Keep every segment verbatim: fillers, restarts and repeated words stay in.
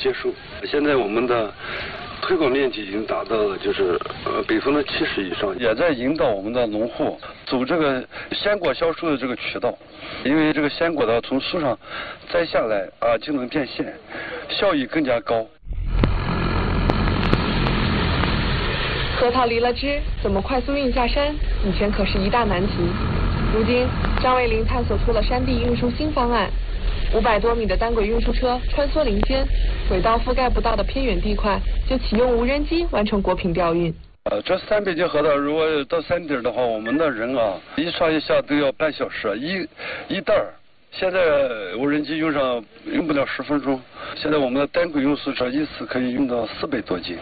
接受。现在我们的推广面积已经达到了就是呃北方的七十以上，也在引导我们的农户走这个鲜果销售的这个渠道，因为这个鲜果的从树上摘下来啊就能变现，效益更加高。 核桃离了枝，怎么快速运下山？以前可是一大难题。如今，张卫林探索出了山地运输新方案。五百多米的单轨运输车穿梭林间，轨道覆盖不到的偏远地块，就启用无人机完成果品调运。 呃，这三百斤核桃，如果到山顶的话，我们的人啊，一上一下都要半小时，一一袋儿。现在无人机用上用不了十分钟，现在我们的单轨运输车一次可以用到四百多斤。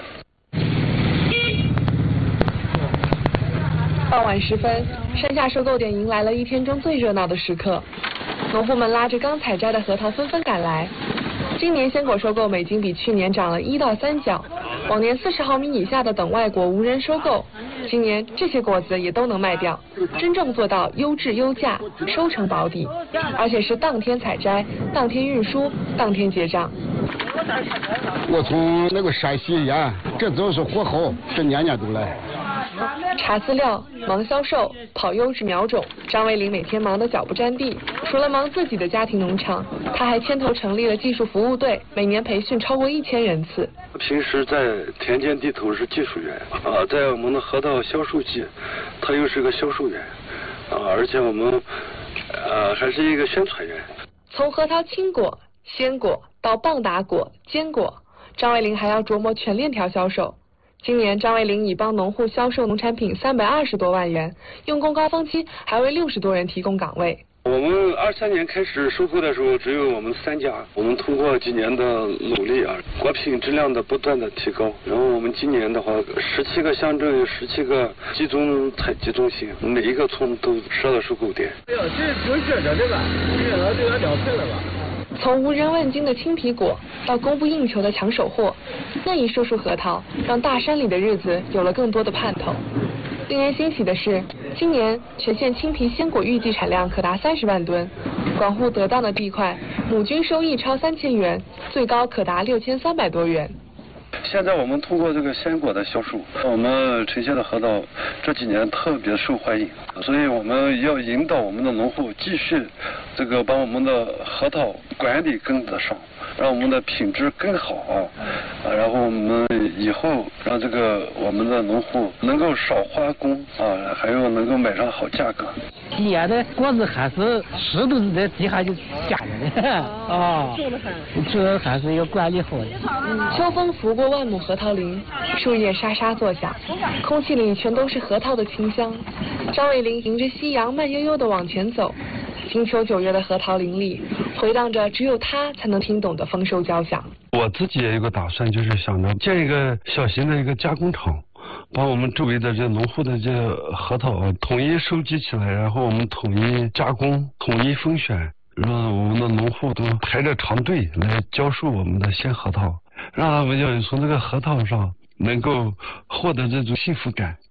傍晚时分，山下收购点迎来了一天中最热闹的时刻。农户们拉着刚采摘的核桃纷纷赶来。今年鲜果收购每斤比去年涨了一到三角，往年四十毫米以下的等外果无人收购，今年这些果子也都能卖掉，真正做到优质优价，收成保底，而且是当天采摘、当天运输、当天结账。 我从那个山西沿，这都是货后，这年年都来。 查资料、忙销售、跑优质苗种，张卫林每天忙得脚不沾地。除了忙自己的家庭农场，他还牵头成立了技术服务队，每年培训超过一千人次。 平时在田间地头是技术员啊，在我们的核桃销售季，他又是个销售员啊，而且我们呃还是一个宣传员。 从核桃青果、鲜果到棒打果、坚果，张卫林还要琢磨全链条销售。今年，张卫林已帮农户销售农产品三百二十多万元，用工高峰期还为六十多人提供岗位。 我们二三年开始收购的时候，只有我们三家。我们通过几年的努力啊，果品质量的不断的提高，然后我们今年的话，十七个乡镇有十七个集中采集中心，每一个村都设了收购点。 哎呦，这挺热着的吧？热了就要聊天了吧？ 从无人问津的青皮果到供不应求的抢手货，那一束束核桃让大山里的日子有了更多的盼头。令人欣喜的是，今年全县青皮鲜果预计产量可达三十万吨，管护得当的地块，亩均收益超三千元，最高可达六千三百多元。 现在我们通过这个鲜果的销售，我们城县的核桃这几年特别受欢迎，所以我们要引导我们的农户继续这个把我们的核桃管理跟得上，让我们的品质更好啊，然后我们以后让这个我们的农户能够少花工啊，还有能够买上好价格。 今年的果子还是湿度在地下就下来的啊，这还是要管理好的。 秋风拂过万亩核桃林，树叶沙沙作响，空气里全都是核桃的清香。张卫林迎着夕阳慢悠悠地往前走，金秋九月的核桃林里回荡着只有他才能听懂的丰收交响。 我自己也有个打算，就是想着建一个小型的一个加工厂，把我们周围的这农户的这核桃统一收集起来，然后我们统一加工、统一分选，让我们的农户都排着长队来销售我们的鲜核桃，让他们要从这个核桃上能够获得这种幸福感。